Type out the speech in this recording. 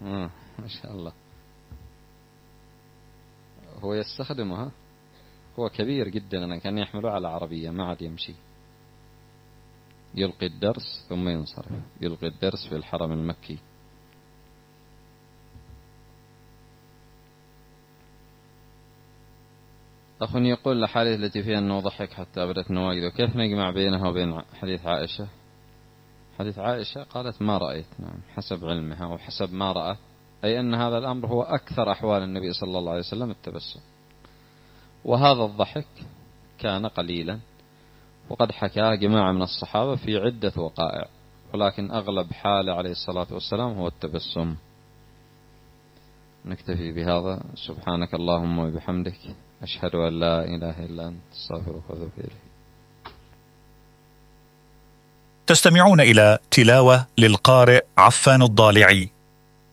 ما شاء الله. هو يستخدمها، هو كبير جدا، أنا كان يحمله على عربية ما عاد يمشي، يلقي الدرس ثم ينصرف، يلقي الدرس في الحرم المكي. أخ يقول الأحاديث التي فيها أنه ضحك حتى أبدت نواجذه، كيف نجمع بينها وبين حديث عائشة؟ حديث عائشة قالت ما رأيت، نعم، حسب علمها وحسب ما رأت، أي أن هذا الأمر هو أكثر أحوال النبي صلى الله عليه وسلم التبسم، وهذا الضحك كان قليلا، وقد حكاه جماعة من الصحابة في عدة وقائع، ولكن أغلب حاله عليه الصلاة والسلام هو التبسم. نكتفي بهذا، سبحانك اللهم وبحمدك، أشهد أن لا إله إلا أنت، استغفرك وأتوب إليك. تستمعون إلى تلاوة للقارئ عفان الضالعي.